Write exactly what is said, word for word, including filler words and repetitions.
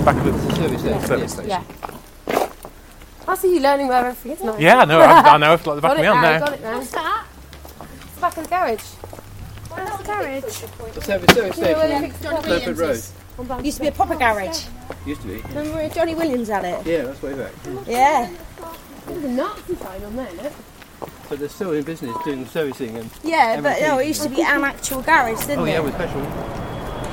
back of the service station. service station. Yeah. I see you learning where everything is now. Yeah, no, I, I know it's like the back Got of it my now, hand got now. it now. What's that? It's the back of the garage. Where's the garage? The service, service You know where station. they fix Johnny Burford Road. Williams. Used to be a proper garage. Used to be. Remember when Johnny Williams had it? Yeah, that's way back. Yeah. There's a Nazi sign on there, look. But they're still in business doing servicing and. Yeah, but M O T. no, it used to be an actual garage, didn't Oh it? yeah, with petrol.